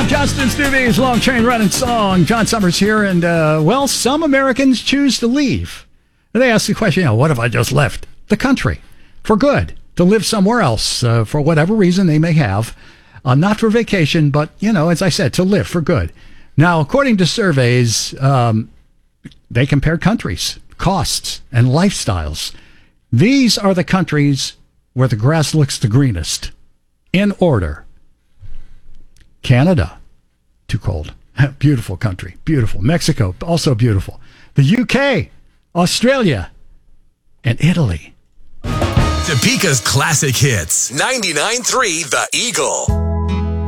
Justin Stuvey's Long Train Running Song. John Summers here, and, well, some Americans choose to leave. They ask the question, what if I just left the country for good, to live somewhere else for whatever reason they may have, not for vacation, but, as I said, to live for good. Now, according to surveys, they compared countries, costs, and lifestyles. These are the countries where the grass looks the greenest. In order: Canada, too cold. Beautiful country, beautiful. Mexico, also beautiful. The UK, Australia, and Italy. Topeka's classic hits. 99.3 The Eagle.